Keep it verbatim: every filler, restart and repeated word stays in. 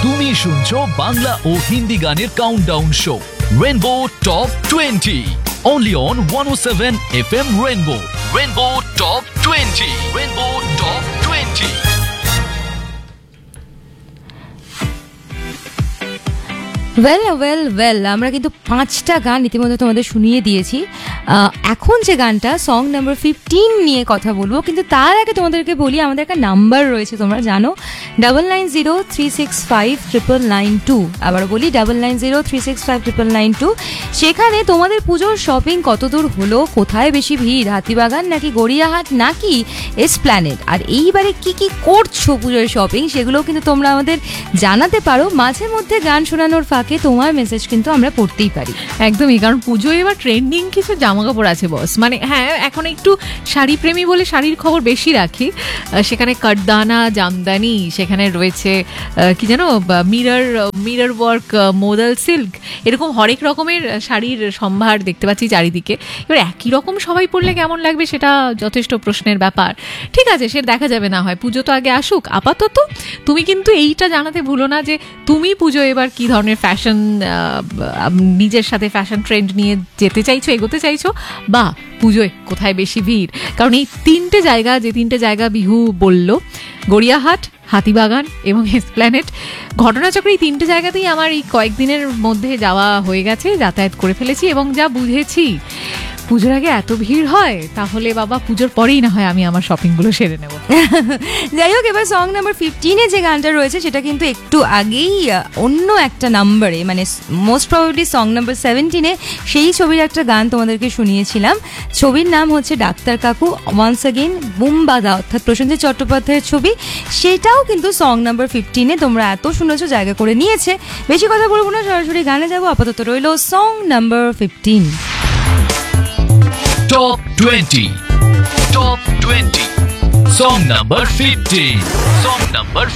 তুমি শুনছো বাংলা ও হিন্দি গানের countdown show rainbow top twenty only on one oh seven F M Rainbow. Rainbow Top twenty. Rainbow Top twenty. Well well well আমরা কিন্তু পাঁচটা গান ইতিমধ্যে তোমাদের শুনিয়ে দিয়েছি। এখন যে গানটা সং নাম্বার ফিফটিন নিয়ে কথা বলবো, কিন্তু তার আগে তোমাদেরকে বলি আমাদের একটা নাম্বার রয়েছে, তোমরা জানো, double nine zero three six five triple nine two. আবার বলি double nine zero three six five triple nine two. সেখানে তোমাদের পুজোর শপিং কতদূর হলো, কোথায় বেশি ভিড়, হাতিবাগান নাকি গড়িয়াহাট নাকি এসপ্ল্যানেড, আর এইবারে কি কি করছো পুজোর শপিং, সেগুলো কিন্তু তোমরা আমাদের জানাতে পারো। মাঝে মধ্যে গান শোনানোর ফাঁকে তোমার মেসেজ কিন্তু আমরা পড়তেই পারি। একদমই, কারণ পুজো এবার ট্রেন্ডিং কিছু জামা কাপড় আছে বস। মানে হ্যাঁ, এখন একটু শাড়ি প্রেমী বলে শাড়ির খবর বেশি রাখি। সেখানে কাঠদানা, জামদানি, সেখানে রয়েছে কি জানো mirror mirror work, modal silk, এরকম হরেক রকমের শাড়ির সম্ভার দেখতে পাচ্ছি চারিদিকে। এবার একই রকম সবাই পরলে কেমন লাগবে সেটা যথেষ্ট প্রশ্নের ব্যাপার। ঠিক আছে, সে দেখা যাবে, না হয় পুজো তো আগে আসুক। আপাতত তুমি কিন্তু এইটা জানাতে ভুলো না যে তুমি পুজো এবার কি ধরনের ফ্যাশন নিজের সাথে ফ্যাশন ট্রেন্ড নিয়ে যেতে চাইছো, এগোতে চাইছো, বা পুজোয় কোথায় বেশি ভিড়। কারণ এই তিনটে জায়গা, যে তিনটে জায়গা বিহু বলল, গড়িয়াহাট, হাতিবাগান এবং এসপ্ল্যানেড, ঘটনাচক্রে এই তিনটে জায়গাতেই আমার এই কয়েকদিনের মধ্যে যাওয়া হয়ে গেছে, যাতায়াত করে ফেলেছি, এবং যা বুঝেছি পুজোর আগে এত ভিড় হয়, তাহলে বাবা পুজোর পরেই না হয় আমি আমার শপিংগুলো সেরে নেব। যাই হোক, এবার সং নাম্বার ফিফটিনে যে গানটা রয়েছে সেটা কিন্তু একটু আগেই অন্য একটা নাম্বারে, মানে মোস্ট প্রবাবলি সং নাম্বার সেভেন্টিনে সেই ছবির একটা গান তোমাদেরকে শুনিয়েছিলাম। ছবির নাম হচ্ছে ডাক্তার কাকু, ওয়ান্স অ্যাগেন বুমবাদা, অর্থাৎ প্রসেনজিৎ চট্টোপাধ্যায়ের ছবি। সেটাও কিন্তু সং নাম্বার ফিফটিনে তোমরা এত শুনেছো, জায়গা করে নিয়েছে। বেশি কথা বলবো না, সরাসরি গানে যাবো। আপাতত রইল song number fifteen. Top twenty. Top twenty. Song number fifteen. Song number